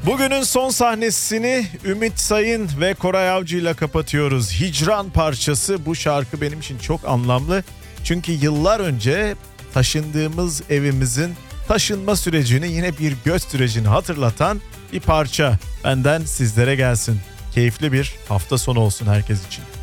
Bugünün son sahnesini Ümit Sayın ve Koray Avcı ile kapatıyoruz. Hicran parçası. Bu şarkı benim için çok anlamlı. Çünkü yıllar önce taşındığımız evimizin taşınma sürecini, yine bir göç sürecini hatırlatan bir parça. Benden sizlere gelsin. Keyifli bir hafta sonu olsun herkes için.